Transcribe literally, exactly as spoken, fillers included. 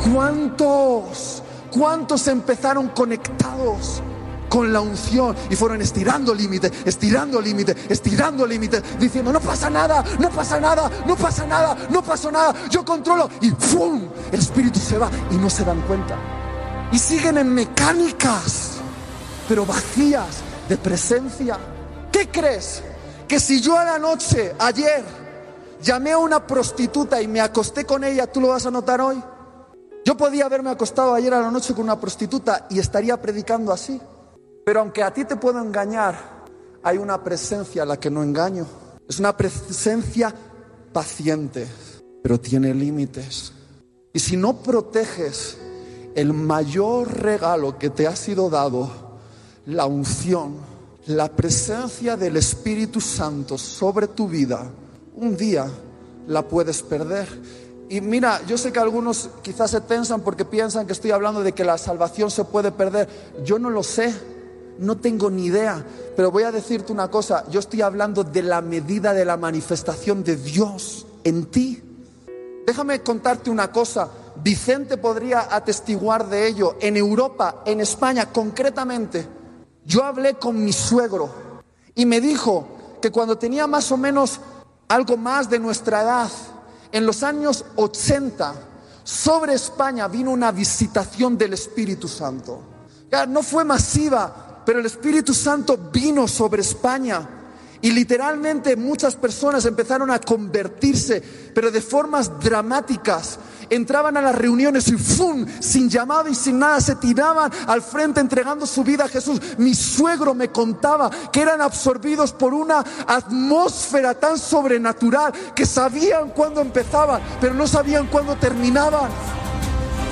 ¿Cuántos? ¿Cuántos empezaron conectados con la unción y fueron estirando límite, estirando límite, estirando límite, diciendo no pasa nada, no pasa nada, no pasa nada, no pasa nada, yo controlo, y ¡fum! El espíritu se va y no se dan cuenta y siguen en mecánicas pero vacías de presencia. ¿Qué crees? Que si yo a la noche, ayer, llamé a una prostituta y me acosté con ella, ¿tú lo vas a notar hoy? Yo podía haberme acostado ayer a la noche con una prostituta y estaría predicando así. Pero aunque a ti te puedo engañar, hay una presencia a la que no engaño. Es una presencia paciente, pero tiene límites. Y si no proteges el mayor regalo que te ha sido dado, la unción, la presencia del Espíritu Santo sobre tu vida, un día la puedes perder. Y mira, yo sé que algunos quizás se tensan porque piensan que estoy hablando de que la salvación se puede perder. Yo no lo sé, no tengo ni idea, pero voy a decirte una cosa. Yo estoy hablando de la medida de la manifestación de Dios en ti. Déjame contarte una cosa. Vicente podría atestiguar de ello. En Europa, en España concretamente, yo hablé con mi suegro y me dijo que cuando tenía más o menos algo más de nuestra edad, en los años ochenta, sobre España vino una visitación del Espíritu Santo. Ya, no fue masiva, pero el Espíritu Santo vino sobre España y literalmente muchas personas empezaron a convertirse, pero de formas dramáticas. Entraban a las reuniones y ¡fum! Sin llamado y sin nada, se tiraban al frente entregando su vida a Jesús. Mi suegro me contaba que eran absorbidos por una atmósfera tan sobrenatural que sabían cuándo empezaban, pero no sabían cuándo terminaban.